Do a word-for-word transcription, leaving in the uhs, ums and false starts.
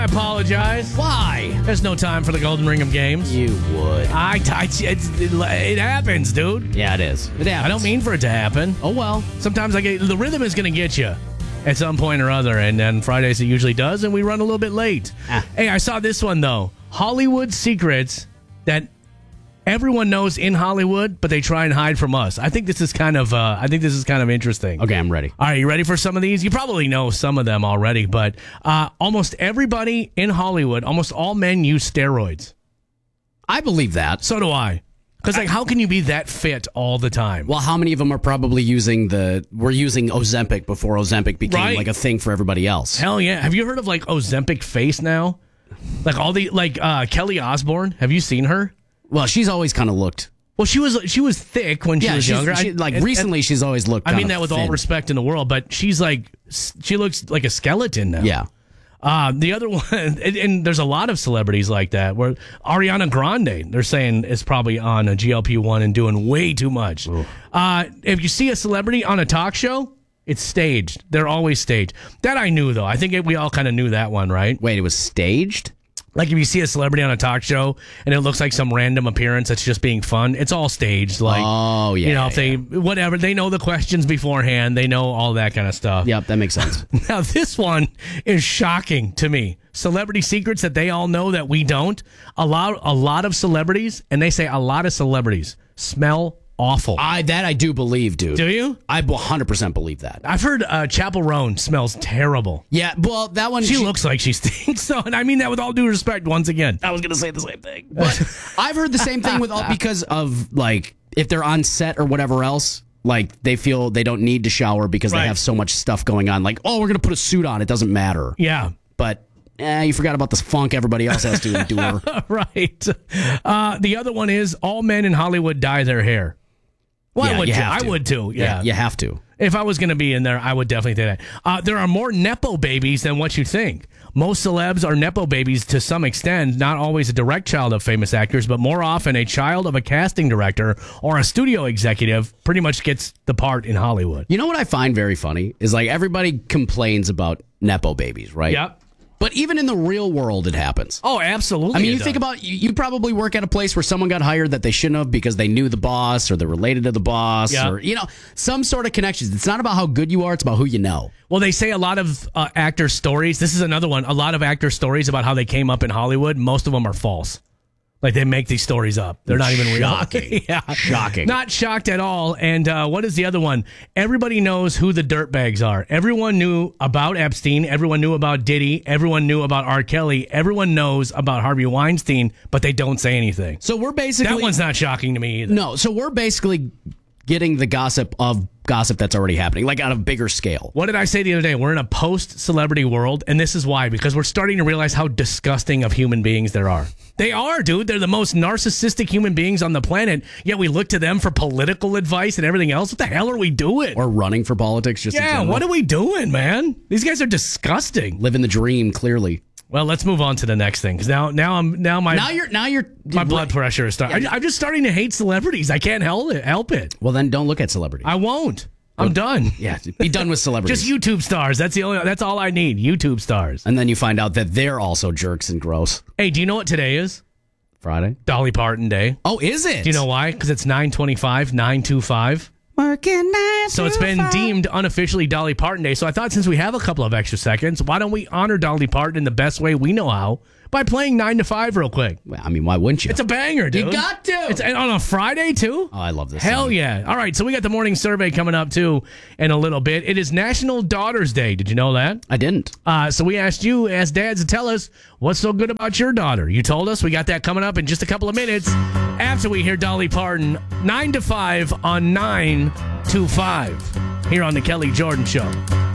I apologize. Why? There's no time for the Golden Ring of Games. You would. I, I it's, it, it happens, dude. Yeah, it is. It happens. I don't mean for it to happen. Oh, well. Sometimes I get the rhythm is going to get you at some point or other, and then Fridays it usually does, and we run a little bit late. Ah. Hey, I saw this one though. Hollywood secrets that everyone knows in Hollywood, but they try and hide from us. I think this is kind of. Uh, I think this is kind of interesting. Okay, I'm ready. All right, you ready for some of these? You probably know some of them already, but uh, almost everybody in Hollywood, almost all men use steroids. I believe that. So do I. Because, like, how can you be that fit all the time? Well, how many of them are probably using the... We're using Ozempic before Ozempic became, Right. like, a thing for everybody else. Hell yeah. Have you heard of, like, Ozempic face now? Like, all the, like, uh, Kelly Osbourne. Have you seen her? Well, she's always kind of looked... Well, she was she was thick when she Yeah, was she's, younger. she, I- like, and- recently and- she's always looked I mean kinda that with thin. all respect in the world, but she's, like, s- she looks like a skeleton now. Yeah. Uh, the other one, and, and there's a lot of celebrities like that, where Ariana Grande, they're saying, is probably on a G L P one and doing way too much. Uh, if you see a celebrity on a talk show, it's staged. They're always staged. That I knew, though. I think it, we all kind of knew that one, right? Wait, it was staged? Like if you see a celebrity on a talk show and it looks like some random appearance that's just being fun, it's all staged. Like, Oh, yeah, you know, if yeah, they, whatever, they know the questions beforehand, they know all that kind of stuff. Yep, that makes sense. Now, this one is shocking to me. Celebrity secrets that they all know that we don't. A lot, a lot of celebrities, and they say a lot of celebrities smell awful. I That I do believe, dude. Do you? I one hundred percent believe that. I've heard uh, Chapel Roan smells terrible. Yeah, well, that one... She, looks like she stinks. So, and I mean that with all due respect. Once again, I was going to say the same thing. But I've heard the same thing with all because of, like, if they're on set or whatever else, like, they feel they don't need to shower because Right. they have so much stuff going on. Like, oh, we're going to put a suit on. It doesn't matter. yeah. But eh, you forgot about this funk everybody else has to endure. Right. Uh, the other one is all men in Hollywood dye their hair. Well, Yeah, I would you too. have I to. would too. Yeah. You have to. If I was going to be in there, I would definitely do that. Uh, there are more Nepo babies than what you think. Most celebs are Nepo babies to some extent, not always a direct child of famous actors, but more often a child of a casting director or a studio executive pretty much gets the part in Hollywood. You know what I find very funny is, like, everybody complains about Nepo babies, right? Yep. But even in the real world, it happens. Oh, absolutely. I mean, it you does. think about, you, you probably work at a place where someone got hired that they shouldn't have because they knew the boss or they're related to the boss Yeah. or, you know, some sort of connections. It's not about how good you are, it's about who you know. Well, they say a lot of uh, actor stories. This is another one. A lot of actor stories about how they came up in Hollywood. Most of them are false. Like they make these stories up. They're not even real. Shocking. yeah. Shocking. Not shocked at all. And uh, what is the other one? Everybody knows who the dirtbags are. Everyone knew about Epstein. Everyone knew about Diddy. Everyone knew about R. Kelly. Everyone knows about Harvey Weinstein, but they don't say anything. So we're basically... That one's not shocking to me either. No, so we're basically getting the gossip of gossip that's already happening, like on a bigger scale. What did I say the other day? We're in a post-celebrity world, and this is why, because we're starting to realize how disgusting of human beings there are. They are, dude. They're the most narcissistic human beings on the planet, yet we look to them for political advice and everything else. What the hell are we doing? Or running for politics just in yeah, general. what are we doing, man? These guys are disgusting. Living the dream, clearly. Well, let's move on to the next thing, because now, now I'm now my Now you're... Now you're my blood pressure is starting. I'm just starting to hate celebrities. I can't help it. Help it. Well, then don't look at celebrities. I won't. I'm done. Yeah, be done with celebrities. Just YouTube stars. That's the only. That's all I need. YouTube stars. And then you find out that they're also jerks and gross. Hey, do you know what today is? Friday? Dolly Parton Day. Oh, is it? Do you know why? Because it's nine twenty-five, nine twenty-five. Working nine So it's been deemed unofficially Dolly Parton Day. So I thought since we have a couple of extra seconds, why don't we honor Dolly Parton in the best way we know how by playing nine to five real quick? Well, I mean, why wouldn't you? It's a banger, dude. You got to. It's and on a Friday, too? Oh, I love this Hell song. yeah. All right, so we got the morning survey coming up, too, in a little bit. It is National Daughters Day. Did you know that? I didn't. Uh, so we asked you, as dads, to tell us what's so good about your daughter. You told us. We got that coming up in just a couple of minutes after we hear Dolly Parton, nine to five on nine to five here on the Kelly Jordan Show.